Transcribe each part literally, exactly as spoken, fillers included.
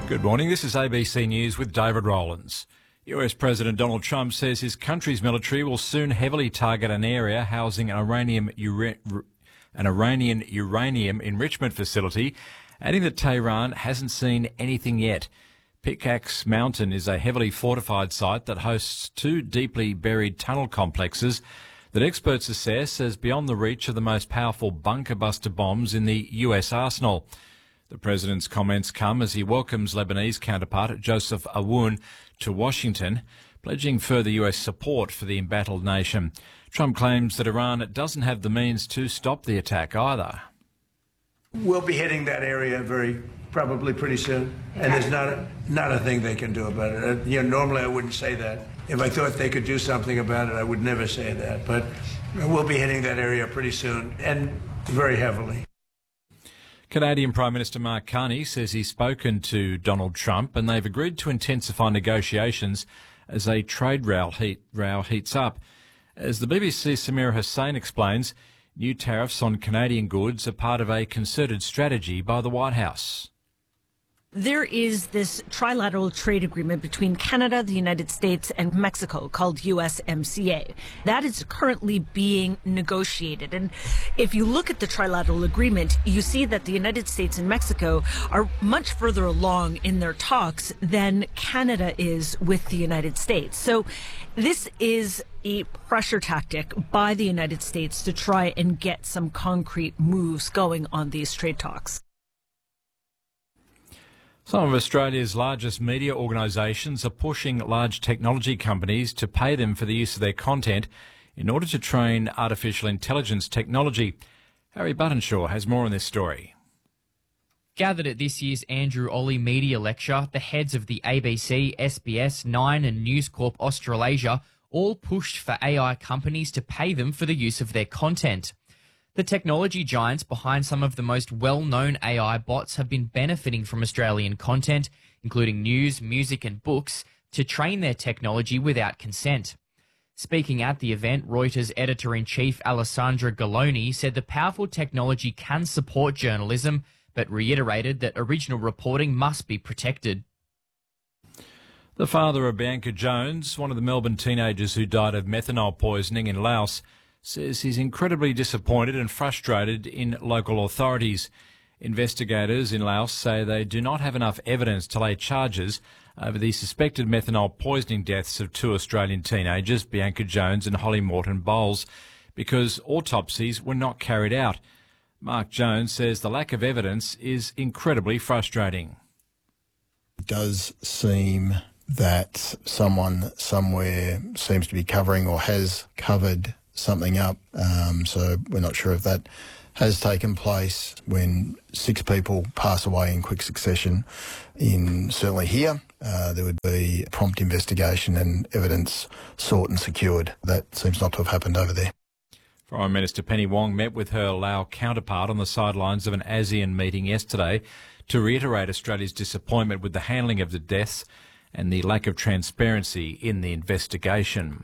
Good morning. This is A B C News with David Rowlands. U S President Donald Trump says his country's military will soon heavily target an area housing an Iranian, ura- an Iranian uranium enrichment facility, adding that Tehran hasn't seen anything yet. Pickaxe Mountain is a heavily fortified site that hosts two deeply buried tunnel complexes that experts assess as beyond the reach of the most powerful bunker buster bombs in the U S arsenal. The president's comments come as he welcomes Lebanese counterpart Joseph Aoun to Washington, pledging further U S support for the embattled nation. Trump claims that Iran doesn't have the means to stop the attack either. We'll be hitting that area very probably pretty soon, and there's not a, not a thing they can do about it. Uh, you know, normally I wouldn't say that. If I thought they could do something about it, I would never say that. But we'll be hitting that area pretty soon, and very heavily. Canadian Prime Minister Mark Carney says he's spoken to Donald Trump and they've agreed to intensify negotiations as a trade row, heat, row heats up. As the B B C's Samira Hussain explains, new tariffs on Canadian goods are part of a concerted strategy by the White House. There is this trilateral trade agreement between Canada, the United States, and Mexico called U S M C A. That is currently being negotiated. And if you look at the trilateral agreement, you see that the United States and Mexico are much further along in their talks than Canada is with the United States. So this is a pressure tactic by the United States to try and get some concrete moves going on these trade talks. Some of Australia's largest media organisations are pushing large technology companies to pay them for the use of their content in order to train artificial intelligence technology. Harry Buttonshaw has more on this story. Gathered at this year's Andrew Olley Media Lecture, the heads of the A B C, S B S, Nine and News Corp Australasia all pushed for A I companies to pay them for the use of their content. The technology giants behind some of the most well-known A I bots have been benefiting from Australian content, including news, music and books, to train their technology without consent. Speaking at the event, Reuters editor-in-chief Alessandra Galloni said the powerful technology can support journalism, but reiterated that original reporting must be protected. The father of Bianca Jones, one of the Melbourne teenagers who died of methanol poisoning in Laos, says he's incredibly disappointed and frustrated in local authorities. Investigators in Laos say they do not have enough evidence to lay charges over the suspected methanol poisoning deaths of two Australian teenagers, Bianca Jones and Holly Morton Bowles, because autopsies were not carried out. Mark Jones says the lack of evidence is incredibly frustrating. It does seem that someone somewhere seems to be covering or has covered something up, um, so we're not sure if that has taken place. When six people pass away in quick succession, in certainly here, uh, there would be prompt investigation and evidence sought and secured. That seems not to have happened over there. Foreign Minister Penny Wong met with her Lao counterpart on the sidelines of an ASEAN meeting yesterday to reiterate Australia's disappointment with the handling of the deaths and the lack of transparency in the investigation.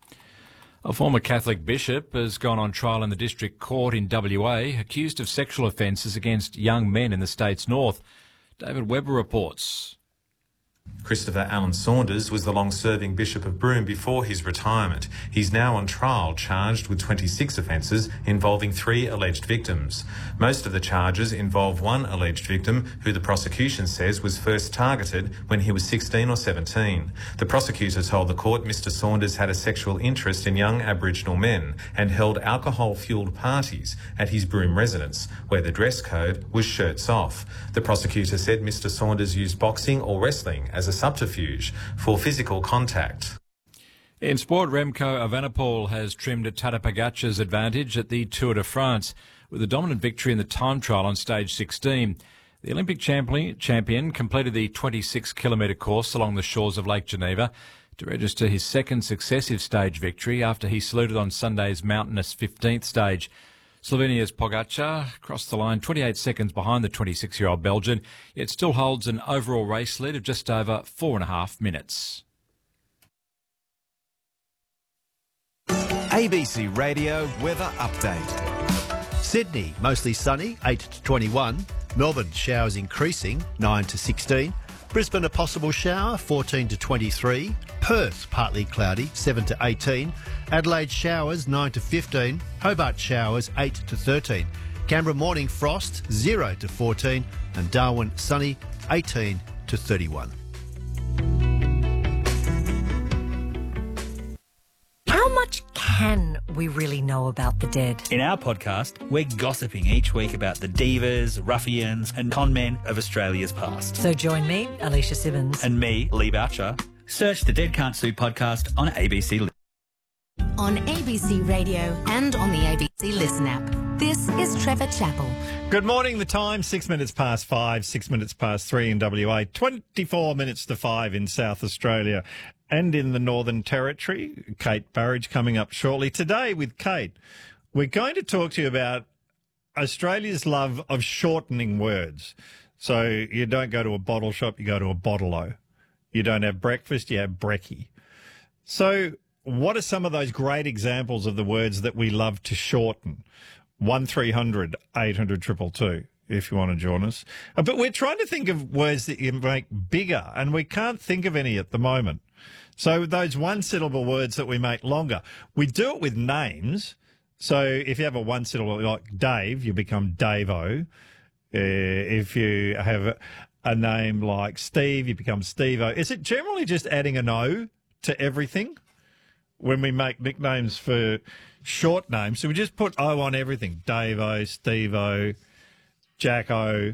A former Catholic bishop has gone on trial in the District Court in W A, accused of sexual offences against young men in the state's north. David Webber reports. Christopher Allen Saunders was the long-serving Bishop of Broome before his retirement. He's now on trial, charged with twenty-six offences involving three alleged victims. Most of the charges involve one alleged victim who the prosecution says was first targeted when he was sixteen or seventeen. The prosecutor told the court Mr Saunders had a sexual interest in young Aboriginal men and held alcohol-fuelled parties at his Broome residence, where the dress code was shirts off. The prosecutor said Mr Saunders used boxing or wrestling as a subterfuge for physical contact. In sport, Remco Evenepoel has trimmed Tadej Pogacar's advantage at the Tour de France with a dominant victory in the time trial on stage sixteen. The Olympic champion, champion completed the twenty-six kilometre course along the shores of Lake Geneva to register his second successive stage victory after he saluted on Sunday's mountainous fifteenth stage. Slovenia's Pogacar crossed the line twenty-eight seconds behind the twenty-six-year-old Belgian, yet still holds an overall race lead of just over four and a half minutes. A B C Radio Weather Update. Sydney, mostly sunny, eight to twenty-one. Melbourne, showers increasing, nine to sixteen. Brisbane, a possible shower, fourteen to twenty-three. Perth, partly cloudy, seven to eighteen. Adelaide, showers, nine to fifteen. Hobart, showers, eight to thirteen. Canberra, morning frost, zero to fourteen. And Darwin, sunny, eighteen to thirty-one. How much can we really know about the dead? In our podcast, we're gossiping each week about the divas, ruffians and con men of Australia's past. So join me, Alicia Simmons. And me, Lee Boucher. Search the Dead Can't Sue podcast on A B C. On A B C Radio and on the A B C Listen app. This is Trevor Chappell. Good morning. The time, six minutes past five, six minutes past three in W A, twenty-four minutes to five in South Australia and in the Northern Territory. Kate Burridge coming up shortly. Today with Kate, we're going to talk to you about Australia's love of shortening words. So you don't go to a bottle shop, you go to a bottle-o. You don't have breakfast, you have brekkie. So what are some of those great examples of the words that we love to shorten? one three hundred eight hundred two two two if you want to join us. Uh, But we're trying to think of words that you make bigger, and we can't think of any at the moment. So those one-syllable words that we make longer, we do it with names. So if you have a one-syllable like Dave, you become Dave-o. Uh, if you have a, a name like Steve, you become Steve-o. Is it generally just adding an O to everything when we make nicknames for short names? So we just put O on everything. Dave-o, Steve-o, Jack-o.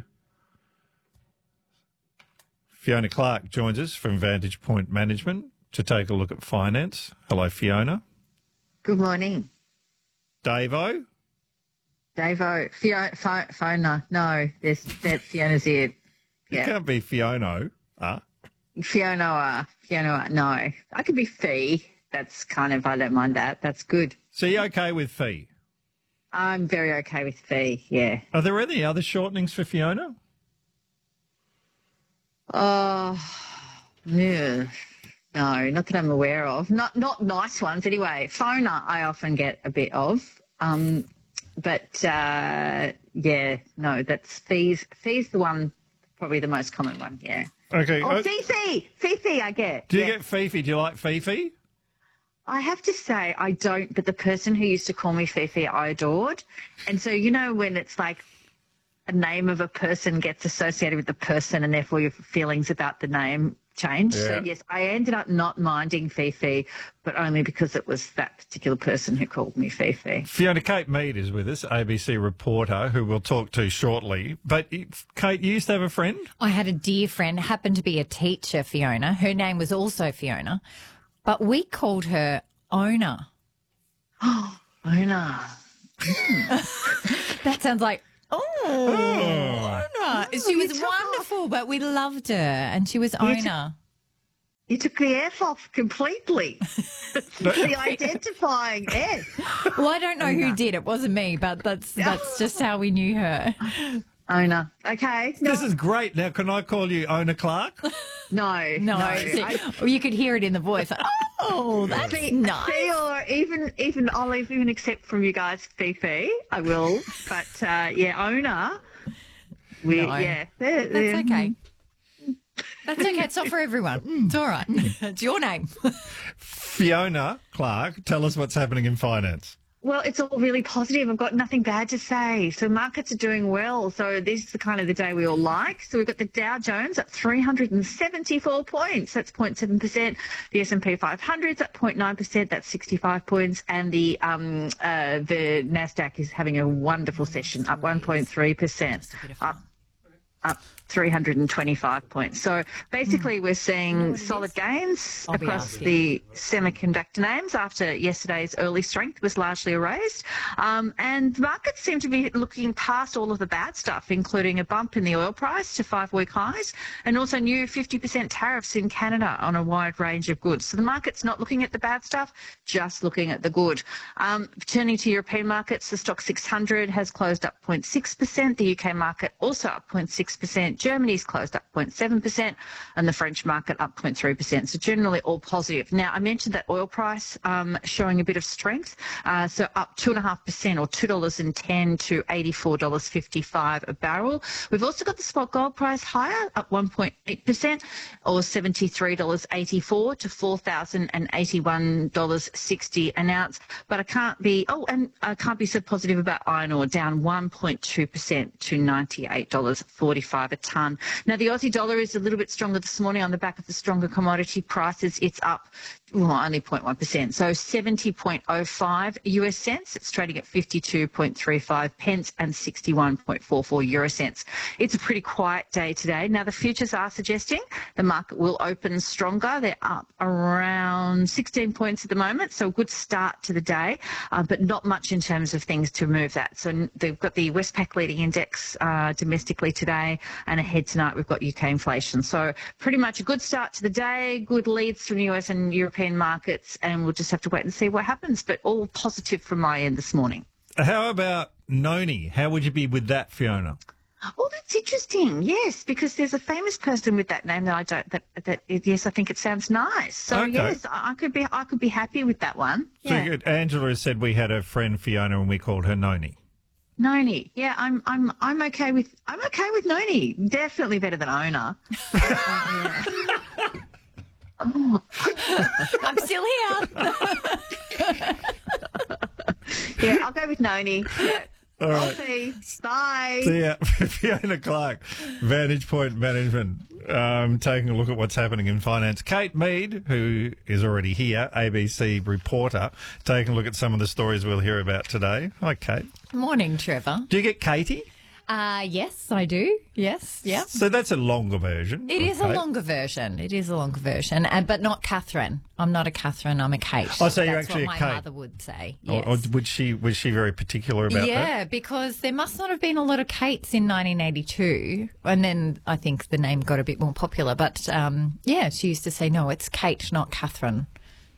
Fiona Clark joins us from Vantage Point Management to take a look at finance. Hello, Fiona. Good morning. Dave-o? Dave-o. Fiona, Fi- Fiona. No, there's, that's Fiona's ear. Yeah. You can't be Fiona. Ah. Fiona, uh, Fiona, no. I could be Fee. That's kind of, I don't mind that. That's good. So you're okay with Fee? I'm very okay with Fee, yeah. Are there any other shortenings for Fiona? Oh, yeah. No, not that I'm aware of. Not not nice ones anyway. Phoner I often get a bit of. Um, but, uh, yeah, no, that's Fee's. Fee's the one, probably the most common one, yeah. Okay. Oh, uh, Fifi. Fifi I get. Do you yeah. get Fifi? Do you like Fifi? I have to say I don't, but the person who used to call me Fifi I adored. And so, you know, when it's like a name of a person gets associated with the person and therefore your feelings about the name change. Yeah. So, yes, I ended up not minding Fifi, but only because it was that particular person who called me Fifi. Fiona, Kate Mead is with us, A B C reporter, who we'll talk to shortly. But, Kate, you used to have a friend? I had a dear friend, happened to be a teacher, Fiona. Her name was also Fiona, but we called her Owner. Oh, Owner. That sounds like, oh, Oh. Owner. She was wonderful, but we loved her, and she was Owner. You took the F off completely. The identifying F. Well, I don't know who did. It wasn't me, but that's that's just how we knew her. Owner. Okay. No. This is great. Now, can I call you Owner Clark? No. No, no. see, I- you could hear it in the voice. Oh, that's See, nice. see, or even, even I'll even accept from you guys Fifi. I will, but uh, yeah, Owner. We No. yeah, they're- That's they're- okay. That's okay. It's not for everyone. It's all right. It's your name. Fiona Clark, tell us what's happening in finance. Well, it's all really positive. I've got nothing bad to say. So markets are doing well. So this is the kind of the day we all like. So we've got the Dow Jones at three hundred seventy-four points. That's zero point seven percent. The S and P five hundred's at zero point nine percent. That's sixty-five points. And the um uh the Nasdaq is having a wonderful session, up one point three percent. Up up three hundred twenty-five points. So basically we're seeing solid gains I'll be across asking. the semiconductor names after yesterday's early strength was largely erased. Um, and markets seem to be looking past all of the bad stuff, including a bump in the oil price to five-week highs and also new fifty percent tariffs in Canada on a wide range of goods. So the market's not looking at the bad stuff, just looking at the good. Um, turning to European markets, the stock six hundred has closed up zero point six percent. The U K market also up zero point six percent. Germany's closed up zero point seven percent and the French market up zero point three percent. So generally all positive. Now, I mentioned that oil price um, showing a bit of strength, uh, so up two point five percent or two dollars and ten cents to eighty-four dollars fifty-five a barrel. We've also got the spot gold price higher, up one point eight percent or seventy-three dollars eighty-four to four thousand eighty-one dollars sixty an ounce. But I can't be, oh, and I can't be so positive about iron ore, down one point two percent to ninety-eight dollars forty-five a tonne. Now, the Aussie dollar is a little bit stronger this morning on the back of the stronger commodity prices. It's up well, only zero point one percent, so seventy point oh five U S cents. It's trading at fifty-two point three five pence and sixty-one point four four euro cents. It's a pretty quiet day today. Now, the futures are suggesting the market will open stronger. They're up around sixteen points at the moment, so a good start to the day, uh, but not much in terms of things to move that. So they've got the Westpac leading index uh, domestically today, and ahead tonight we've got U K inflation. So pretty much a good start to the day, good leads from U S and European markets, and we'll just have to wait and see what happens, but all positive from my end this morning. How about Noni? How would you be with that, Fiona? Oh, that's interesting. Yes, because there's a famous person with that name that I don't. That that yes, I think it sounds nice. So Okay. yes, I I could be. I could be happy with that one. Very Yeah. good. Angela has said we had a friend Fiona and we called her Noni. Noni. Yeah, I'm. I'm. I'm okay with. I'm okay with Noni. Definitely better than owner. Oh. I'm still here. Yeah, I'll go with Noni. Yeah. All I'll right. see. Bye. So yeah, Fiona Clark, Vantage Point Management, um, taking a look at what's happening in finance. Kate Mead, who is already here, A B C reporter, taking a look at some of the stories we'll hear about today. Hi, Kate. Morning, Trevor. Do you get Katie? Uh, yes, I do. Yes, yeah. So that's a longer version. It is a Okay. longer version. It is a longer version, and but not Catherine. I'm not a Catherine. I'm a Kate. Oh, so you're That's actually what a my Kate. mother would say. Or, Yes. or was she was she very particular about yeah, that? because there must not have been a lot of Kates in nineteen eighty-two, and then I think the name got a bit more popular. But um, yeah, she used to say, "No, it's Kate, not Catherine."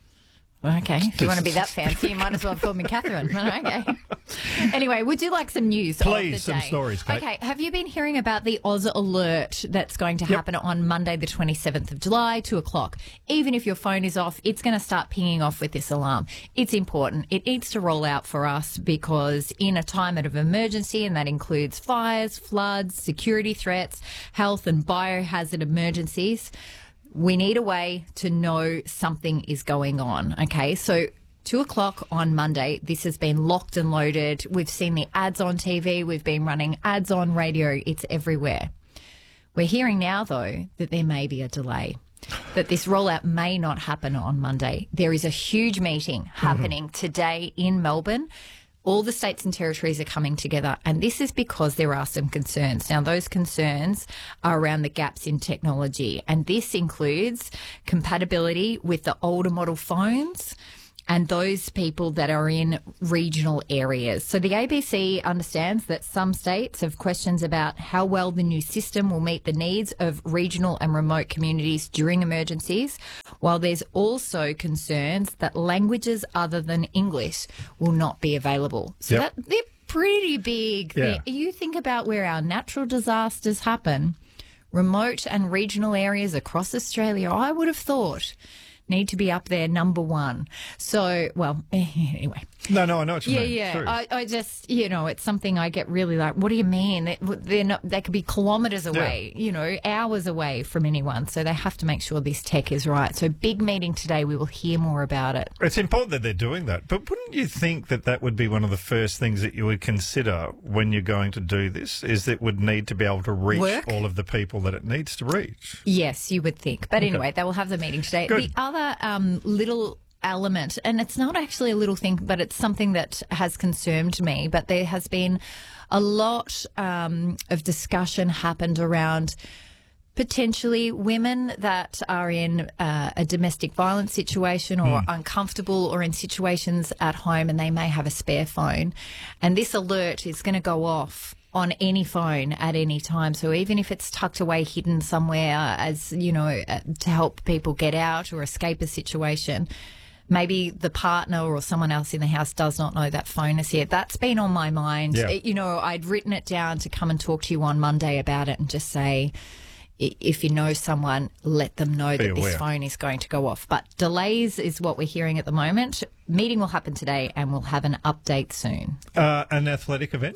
Okay, if you want to be that fancy, you might as well call me Catherine. Okay. Anyway, would you like some news? Please, of the some day? stories, Kate. Okay, have you been hearing about the Oz Alert that's going to Yep. happen on Monday, the twenty-seventh of July, two o'clock? Even if your phone is off, it's going to start pinging off with this alarm. It's important. It needs to roll out for us because in a time of emergency, and that includes fires, floods, security threats, health and biohazard emergencies, we need a way to know something is going on. Okay, so two o'clock on Monday, this has been locked and loaded. We've seen the ads on T V. We've been running ads on radio. It's everywhere. We're hearing now, though, that there may be a delay, that this rollout may not happen on Monday. There is a huge meeting happening today in Melbourne. All the states and territories are coming together, and this is because there are some concerns. Now, those concerns are around the gaps in technology, and this includes compatibility with the older model phones and those people that are in regional areas. So the A B C understands that some states have questions about how well the new system will meet the needs of regional and remote communities during emergencies, while there's also concerns that languages other than English will not be available. So Yep. that, they're pretty big. Yeah. Thing. You think about where our natural disasters happen, remote and regional areas across Australia, I would have thought need to be up there number one. So, well, anyway. No, no, I know what you Yeah, mean. yeah. True. I, I just, you know, it's something I get really like, what do you mean? They- They're not, they could be kilometres away, you know, hours away from anyone. So they have to make sure this tech is right. So big meeting today. We will hear more about it. It's important that they're doing that, but wouldn't you think that that would be one of the first things that you would consider when you're going to do this, is that it would need to be able to reach Work? all of the people that it needs to reach? Yes, you would think. But Okay. anyway, they will have the meeting today. Good. The other um, little element, and it's not actually a little thing, but it's something that has concerned me, but there has been a lot um, of discussion happened around potentially women that are in uh, a domestic violence situation or Mm. uncomfortable or in situations at home, and they may have a spare phone. And this alert is going to go off on any phone at any time. So even if it's tucked away, hidden somewhere as, you know, uh, to help people get out or escape a situation, maybe the partner or someone else in the house does not know that phone is here. That's been on my mind. Yeah. It- you know, I'd written it down to come and talk to you on Monday about it and just say, i- if you know someone, let them know Be that this aware. phone is going to go off. But delays is what we're hearing at the moment. Meeting will happen today and we'll have an update soon. Uh, an athletic event?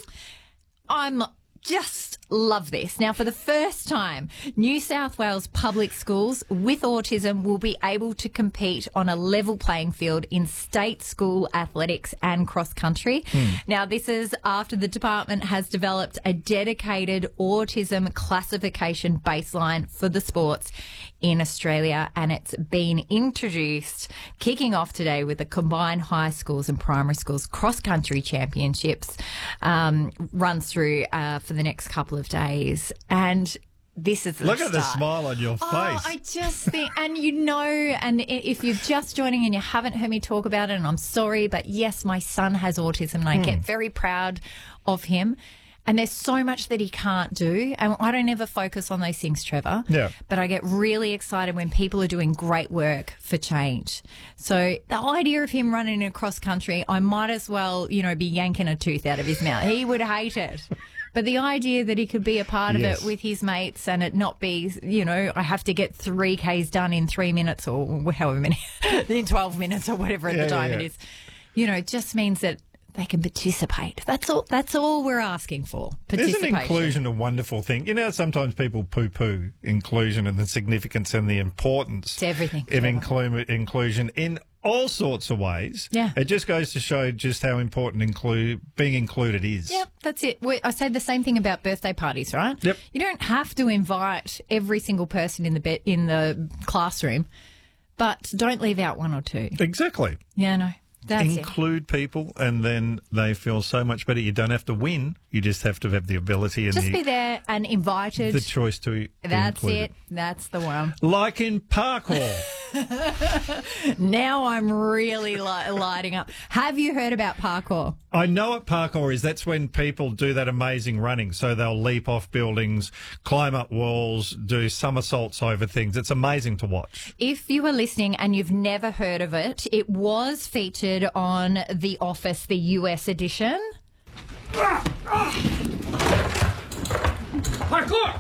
I'm just love this. Now, for the first time, New South Wales public schools with autism will be able to compete on a level playing field in state school athletics and cross country. Hmm. Now, this is after the department has developed a dedicated autism classification baseline for the sports in Australia, and it's been introduced, kicking off today with the combined high schools and primary schools cross country championships, um, runs through uh, for the next couple of days. And this is the Look at the start. smile on your face. Oh, I just think, and you know, and i- if you're just joining and you haven't heard me talk about it, and I'm sorry, but yes, my son has autism and I Hmm. get very proud of him. And there's so much that he can't do. And I don't ever focus on those things, Trevor. Yeah. But I get really excited when people are doing great work for change. So the idea of him running across country, I might as well, you know, be yanking a tooth out of his mouth. He would hate it. But the idea that he could be a part of Yes. it with his mates and it not be, you know, I have to get three Ks done in three minutes or however many, in twelve minutes or whatever at Yeah, the time yeah, it yeah. is, you know, it just means that they can participate. That's all. That's all we're asking for. Participation. Isn't inclusion a wonderful thing? You know, sometimes people poo-poo inclusion and the significance and the importance It's everything. of inclu- inclusion in all sorts of ways. Yeah. It just goes to show just how important include being included is. Yep, that's it. We- I say the same thing about birthday parties, right? Yep. You don't have to invite every single person in the be- in the classroom, but don't leave out one or two. Exactly. Yeah, no, that's it. Include people, and then they feel so much better. You don't have to win; you just have to have the ability and Just the, be there and invited. the choice to be That's included. it. That's the one. Like in parkour. Now I'm really li- lighting up. Have you heard about parkour? I know what parkour is. That's when people do that amazing running. So they'll leap off buildings, climb up walls, do somersaults over things. It's amazing to watch. If you were listening and you've never heard of it, it was featured on The Office, the U S edition. Parkour!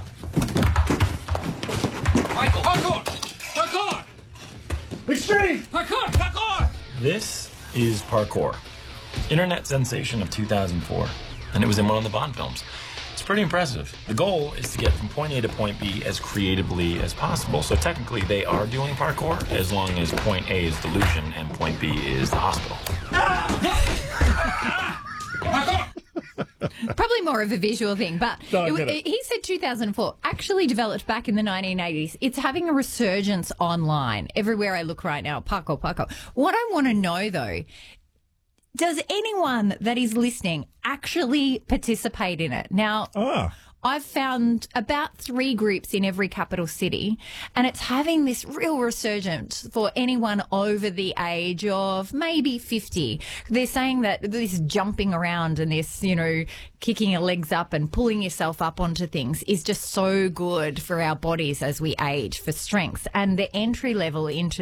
Michael, parkour! Parkour! Extreme! Parkour! Parkour! This is Parkour, internet sensation of two thousand four, and it was in one of the Bond films. It's pretty impressive. The goal is to get from point A to point B as creatively as possible, so technically they are doing parkour as long as point A is delusion and point B is the hospital. Probably more of a visual thing, but No, I it- get it. he said two thousand four, actually developed back in the nineteen eighties. It's having a resurgence online. Everywhere I look right now, parkour, parkour. What I want to know, though, does anyone that is listening actually participate in it? Now, I've found about three groups in every capital city, and it's having this real resurgence for anyone over the age of maybe fifty. They're saying that this jumping around and this, you know, kicking your legs up and pulling yourself up onto things is just so good for our bodies as we age, for strength. And the entry level into